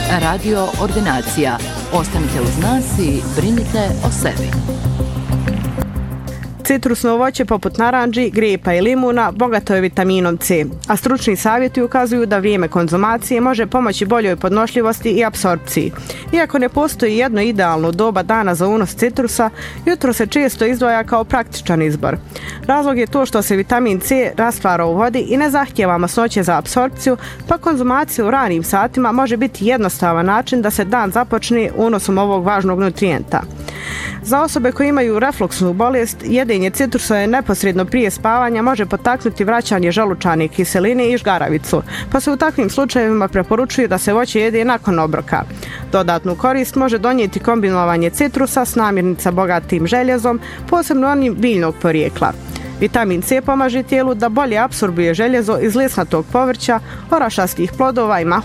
Radio Ordinacija. Ostanite uz nas i brinite o sebi. Citrusno voće poput naranđi, grepa i limuna bogato je vitaminom C, a stručni savjeti ukazuju da vrijeme konzumacije može pomoći boljoj podnošljivosti i apsorpciji. Iako ne postoji jedno idealno doba dana za unos citrusa, jutro se često izdvaja kao praktičan izbor. Razlog je to što se vitamin C rastvara u vodi i ne zahtijeva masnoće za apsorpciju, pa konzumacija u ranim satima može biti jednostavan način da se dan započne unosom ovog važnog nutrijenta. Za osobe koje imaju refluksnu bolest, jedenje citrusa je neposredno prije spavanja može potaknuti vraćanje želučane kiseline i žgaravicu, pa se u takvim slučajevima preporučuje da se voće jede nakon obroka. Dodatnu korist može donijeti kombinovanje citrusa s namirnica bogatim željezom, posebno onim biljnog porijekla. Vitamin C pomaže tijelu da bolje apsorbuje željezo iz lesnatog povrća, orašastih plodova i mahuna,